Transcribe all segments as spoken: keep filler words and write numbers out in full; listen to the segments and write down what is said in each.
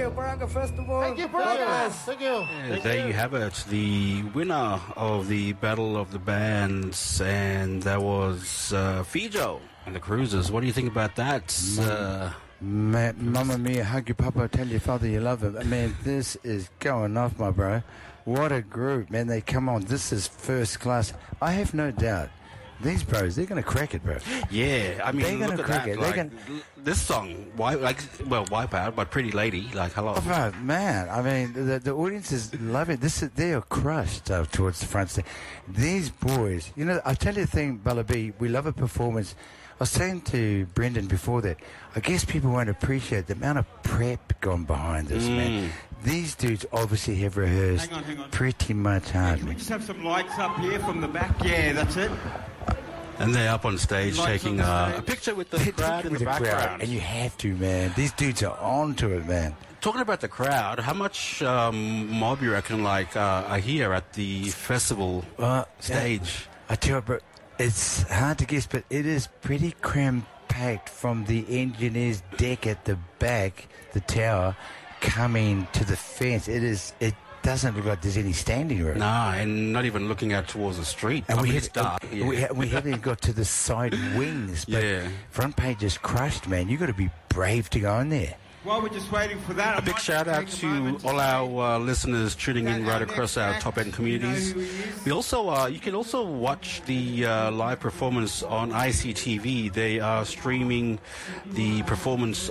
you, Baranga Festival. Thank you, Baranga. Thank you. Yeah, Thank there you. you have it, the winner of the Battle of the Bands, and that was uh, Fijo and the Cruisers. What do you think about that? Uh, Ma- Mamma Mia, hug your papa, tell your father you love him. I mean, this is going off, my bro. What a group, man. They come on. This is first class. I have no doubt. These bros, they're going to crack it, bro. yeah, I mean, They're look gonna at crack that. it. They're Like, gonna- l- this song, wipe, like, well, Wipe Out, but Pretty Lady, like, hello. Oh, bro, man. I mean, the, the audiences love it. This is, they are crushed uh, towards the front stage. These boys, you know, I'll tell you the thing, Bella B, we love a performance. I was saying to Brendan before that, I guess people won't appreciate the amount of prep gone behind this, man. These dudes obviously have rehearsed Hang on, hang on. pretty much hard. Can we just have some lights up here from the back? Yeah, that's it. And they're up on stage Lights taking on the uh, stage. a picture with the Hit crowd in with the crowd, background. and you have to, man. These dudes are on to it, man. Talking about the crowd, how much um, mob you reckon like uh, are here at the festival Uh, stage? I tell you, bro, it's hard to guess, but it is pretty cram-packed from the engineer's deck at the back, the tower, coming to the fence. It is. It doesn't look like there's any standing room. Nah, and not even looking out towards the street. And I we, mean, have, it's dark. yeah. we, ha- we haven't even got to the side wings. But Yeah. front page is crushed, man. You got to be brave to go in there. While we're just waiting for that, A big shout out to all our uh, listeners tuning in right across our top end communities. We also, uh, you can also watch the uh, live performance on I C T V. They are streaming the performance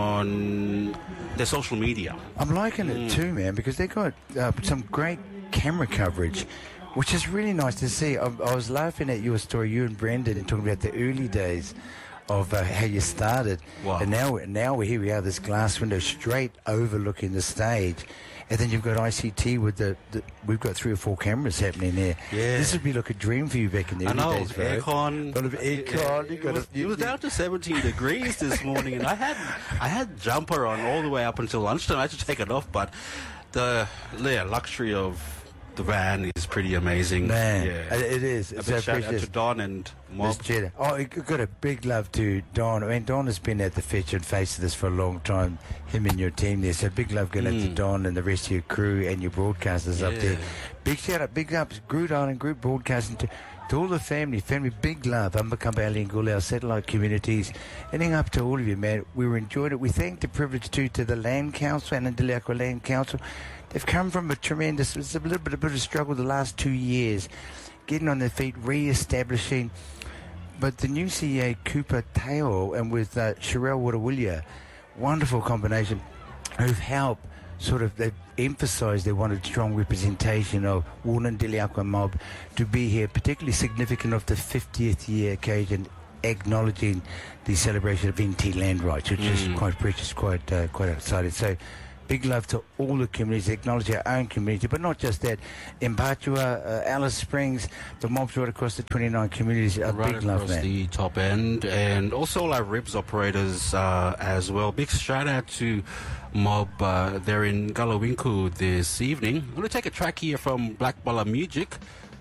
on their social media. I'm liking it too, man, because they got uh, some great camera coverage, which is really nice to see. I, I was laughing at your story, you and Brendan, talking about the early days of uh, how you started, Wow. and now now we're here. We have this glass window straight overlooking the stage, and then you've got I C T with the, the we've got three or four cameras happening there. Yeah. This would be like a dream for you back in the I early know, days, bro. aircon. Got a bit aircon. You It got was, a, you, it was down to seventeen degrees this morning, and I had I had jumper on all the way up until lunchtime. I had to take it off, but the yeah, luxury of the van is pretty amazing. man, yeah. it it is. A It's big so shout out precious. to Don and Mob. Miss Jetta. Oh, I got a big love to Don. I mean, Don has been at the featured face of this for a long time. Him and your team there. So big love going out to Don and the rest of your crew and your broadcasters up Yeah. there. Big shout out, big ups, Groot Island Group Broadcasting to, to all the family. Family, big love. Umbakamba and Gula, our satellite communities. Ending up to all of you, man. We were enjoying it. We thank the privilege too to the Land Council and the Diliakwa Land Council. They've come from a tremendous, it's a little bit, a bit of a struggle the last two years. Getting on their feet, re-establishing. But the new C E A, Cooper Tao, and with uh, Sherelle Warawilya, wonderful combination, who've helped sort of, they've emphasised they wanted strong representation of Warren Diliakwa mob to be here, particularly significant of the fiftieth year occasion, acknowledging the celebration of N T land rights, which is quite precious, quite uh, quite exciting. So big love to all the communities, acknowledge our own community, but not just that. Mpatua, uh, Alice Springs, the mobs right across the twenty-nine communities, a Right big love, across man. the top end, and also all our ribs operators uh, as well. Big shout out to Mob. Uh, they're in Galawinku this evening. I'm going to take a track here from Black Bala Music.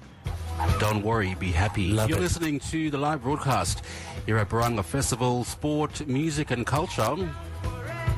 Don't worry, be happy. Love You're it. listening to the live broadcast here at Baranga Festival, Sport, Music and Culture.